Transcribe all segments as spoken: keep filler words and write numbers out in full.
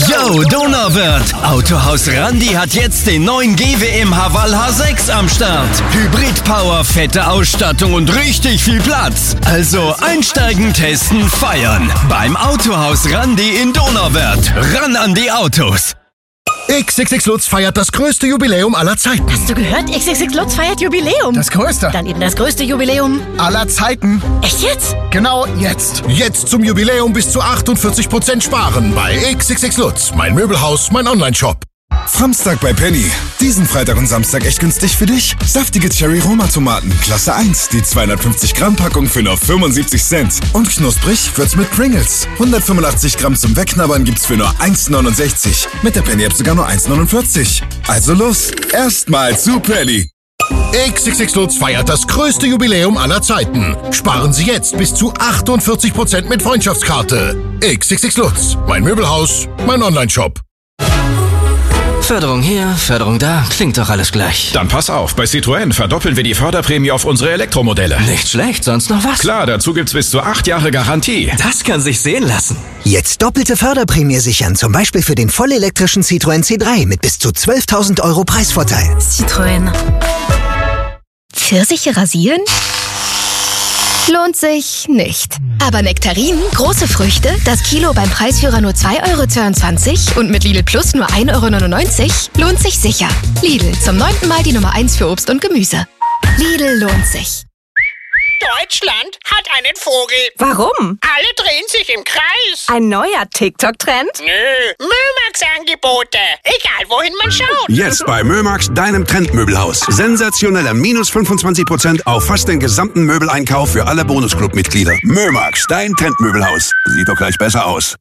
Yo, Donauwörth! Autohaus Randi hat jetzt den neuen G W M Haval H sechs am Start. Hybrid-Power, fette Ausstattung und richtig viel Platz. Also einsteigen, testen, feiern. Beim Autohaus Randi in Donauwörth. Ran an die Autos! X X X Lutz feiert das größte Jubiläum aller Zeiten. Hast du gehört? X X X Lutz feiert Jubiläum. Das größte? Dann eben das größte Jubiläum aller Zeiten. Echt jetzt? Genau jetzt. Jetzt zum Jubiläum bis zu achtundvierzig Prozent sparen bei X X X Lutz. Mein Möbelhaus, mein Online-Shop. Samstag bei Penny. Diesen Freitag und Samstag echt günstig für dich. Saftige Cherry-Roma-Tomaten, Klasse eins. Die zweihundertfünfzig Gramm Packung für nur fünfundsiebzig Cent. Und knusprig wird's mit Pringles. hundertfünfundachtzig Gramm zum Wegknabbern gibt's für nur eins neunundsechzig. Mit der Penny-App sogar nur eins neunundvierzig. Also los, erstmal zu Penny. X X X Lutz feiert das größte Jubiläum aller Zeiten. Sparen Sie jetzt bis zu achtundvierzig Prozent mit Freundschaftskarte. X X X Lutz. Mein Möbelhaus, mein Online-Shop. Förderung hier, Förderung da, klingt doch alles gleich. Dann pass auf, bei Citroën verdoppeln wir die Förderprämie auf unsere Elektromodelle. Nicht schlecht, sonst noch was? Klar, dazu gibt's bis zu acht Jahre Garantie. Das kann sich sehen lassen. Jetzt doppelte Förderprämie sichern, zum Beispiel für den vollelektrischen Citroën C drei mit bis zu zwölftausend Euro Preisvorteil. Citroën. Pfirsiche rasieren? Lohnt sich nicht. Aber Nektarinen, große Früchte, das Kilo beim Preisführer nur zwei Euro zweiundzwanzig und mit Lidl Plus nur ein Euro neunundneunzig, lohnt sich sicher. Lidl, zum neunten Mal die Nummer eins für Obst und Gemüse. Lidl lohnt sich. Deutschland hat einen Vogel. Warum? Alle drehen sich im Kreis. Ein neuer TikTok-Trend? Nö, Mömax-Angebote. Egal, wohin man schaut. Jetzt bei Mömax, deinem Trendmöbelhaus. Sensationeller minus fünfundzwanzig Prozent auf fast den gesamten Möbeleinkauf für alle Bonusclub-Mitglieder. Mömax, dein Trendmöbelhaus. Sieht doch gleich besser aus.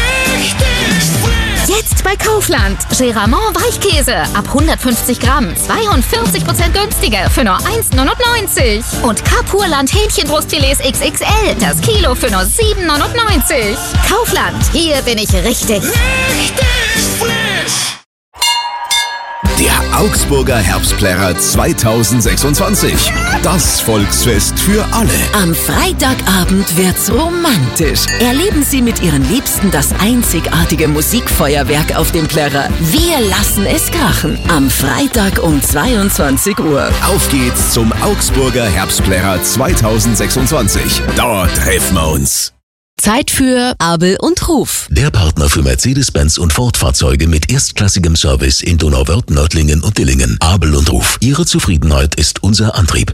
Jetzt bei Kaufland. Geramont Weichkäse ab hundertfünfzig Gramm. zweiundvierzig Prozent günstiger für nur eins neunundneunzig. Und Kapurland Hähnchenbrustfilets X X L. Das Kilo für nur sieben neunundneunzig. Kaufland. Hier bin ich richtig. Richtig frisch. Der Augsburger Herbstplärrer zweitausendsechsundzwanzig. Das Volksfest für alle. Am Freitagabend wird's romantisch. Erleben Sie mit Ihren Liebsten das einzigartige Musikfeuerwerk auf dem Plärrer. Wir lassen es krachen. Am Freitag um zweiundzwanzig Uhr. Auf geht's zum Augsburger Herbstplärrer zweitausendsechsundzwanzig. Dort treffen wir uns. Zeit für Abel und Ruf. Der Partner für Mercedes-Benz und Ford-Fahrzeuge mit erstklassigem Service in Donauwörth, Nördlingen und Dillingen. Abel und Ruf. Ihre Zufriedenheit ist unser Antrieb.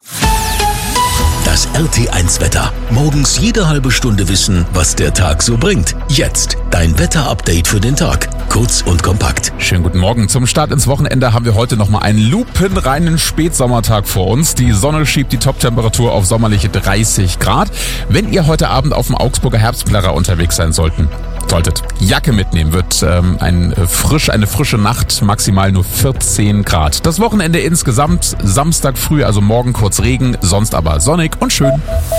Das R T eins Wetter. Morgens jede halbe Stunde wissen, was der Tag so bringt. Jetzt dein Wetter-Update für den Tag. Kurz und kompakt. Schönen guten Morgen. Zum Start ins Wochenende haben wir heute nochmal einen lupenreinen Spätsommertag vor uns. Die Sonne schiebt die Toptemperatur auf sommerliche dreißig Grad. Wenn ihr heute Abend auf dem Augsburger Herbstplärrer unterwegs sein sollten, solltet, Jacke mitnehmen, wird ähm, ein, äh, frisch, eine frische Nacht, maximal nur vierzehn Grad. Das Wochenende insgesamt, Samstag früh, also morgen kurz Regen, sonst aber sonnig und schön.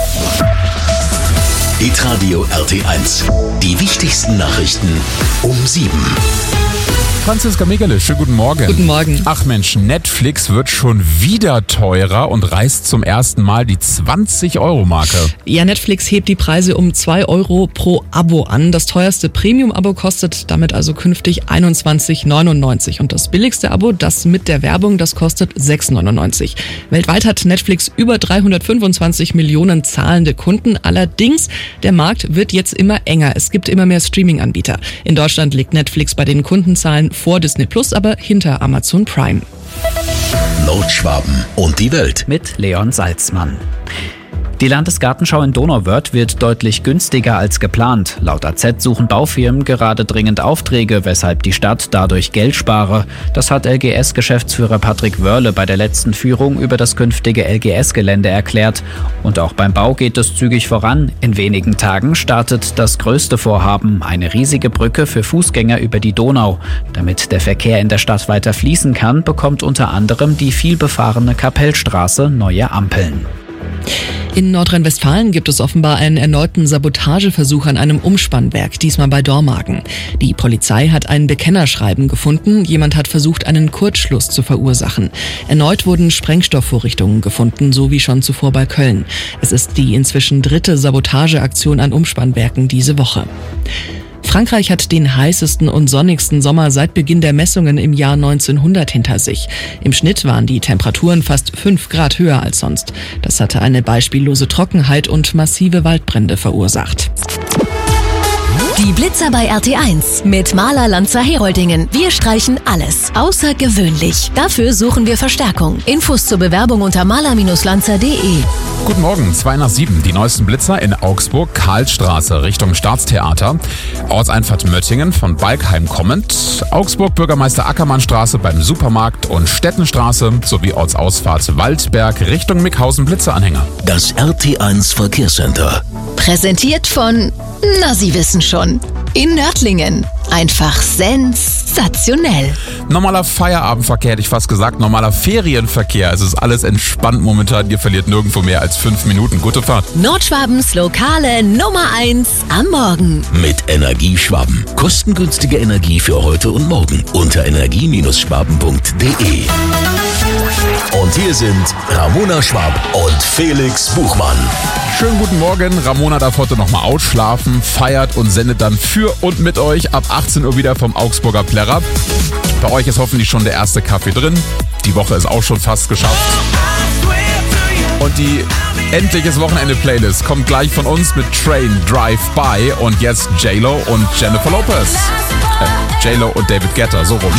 Hitradio R T eins. Die wichtigsten Nachrichten um sieben. Franziska Megele, schönen guten Morgen. Guten Morgen. Ach Mensch, Netflix wird schon wieder teurer und reißt zum ersten Mal die zwanzig-Euro-Marke. Ja, Netflix hebt die Preise um zwei Euro pro Abo an. Das teuerste Premium-Abo kostet damit also künftig einundzwanzig neunundneunzig. Und das billigste Abo, das mit der Werbung, das kostet sechs neunundneunzig. Weltweit hat Netflix über dreihundertfünfundzwanzig Millionen zahlende Kunden. Allerdings, der Markt wird jetzt immer enger. Es gibt immer mehr Streaming-Anbieter. In Deutschland liegt Netflix bei den Kundenzahlen vor Disney Plus, aber hinter Amazon Prime. Nordschwaben und die Welt mit Leon Salzmann. Die Landesgartenschau in Donauwörth wird deutlich günstiger als geplant. Laut A Z suchen Baufirmen gerade dringend Aufträge, weshalb die Stadt dadurch Geld spare. Das hat L G S-Geschäftsführer Patrick Wörle bei der letzten Führung über das künftige L G S-Gelände erklärt. Und auch beim Bau geht es zügig voran. In wenigen Tagen startet das größte Vorhaben, eine riesige Brücke für Fußgänger über die Donau. Damit der Verkehr in der Stadt weiter fließen kann, bekommt unter anderem die vielbefahrene Kapellstraße neue Ampeln. In Nordrhein-Westfalen gibt es offenbar einen erneuten Sabotageversuch an einem Umspannwerk, diesmal bei Dormagen. Die Polizei hat ein Bekennerschreiben gefunden. Jemand hat versucht, einen Kurzschluss zu verursachen. Erneut wurden Sprengstoffvorrichtungen gefunden, so wie schon zuvor bei Köln. Es ist die inzwischen dritte Sabotageaktion an Umspannwerken diese Woche. Frankreich hat den heißesten und sonnigsten Sommer seit Beginn der Messungen im Jahr neunzehnhundert hinter sich. Im Schnitt waren die Temperaturen fast fünf Grad höher als sonst. Das hatte eine beispiellose Trockenheit und massive Waldbrände verursacht. Die Blitzer bei R T eins mit Maler Lanzer Heroldingen. Wir streichen alles. Außergewöhnlich. Dafür suchen wir Verstärkung. Infos zur Bewerbung unter maler Lanzer punkt de. Guten Morgen, zwei nach sieben. Die neuesten Blitzer in Augsburg, Karlstraße Richtung Staatstheater. Ortseinfahrt Möttingen von Balkheim kommend. Augsburg Bürgermeister Ackermannstraße beim Supermarkt und Stettenstraße sowie Ortsausfahrt Waldberg Richtung Mickhausen Blitzeranhänger. Das R T eins Verkehrscenter. Präsentiert von, na Sie wissen schon, in Nördlingen. Einfach sensationell. Normaler Feierabendverkehr, hätte ich fast gesagt. Normaler Ferienverkehr. Es ist alles entspannt momentan. Ihr verliert nirgendwo mehr als fünf Minuten. Gute Fahrt. Nordschwabens lokale Nummer eins am Morgen. Mit Energieschwaben. Kostengünstige Energie für heute und morgen. Unter energie schwaben punkt de. Und hier sind Ramona Schwab und Felix Buchmann. Schönen guten Morgen. Ramona darf heute nochmal ausschlafen, feiert und sendet dann für und mit euch ab achtzehn Uhr wieder vom Augsburger Plärrer. Bei euch ist hoffentlich schon der erste Kaffee drin. Die Woche ist auch schon fast geschafft. Und die Endliches Wochenende-Playlist kommt gleich von uns mit Train Drive By und jetzt J-Lo und Jennifer Lopez. Äh, J-Lo und David Guetta, so rum.